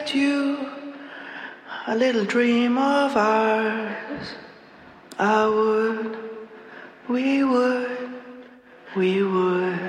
with you, a little dream of ours. I would, we would, we would.